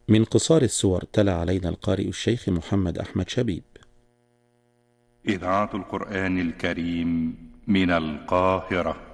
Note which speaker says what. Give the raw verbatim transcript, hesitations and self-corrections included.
Speaker 1: من قصار السور تلا علينا القارئ الشيخ محمد أحمد شبيب.
Speaker 2: إذاعة القرآن الكريم من القاهرة.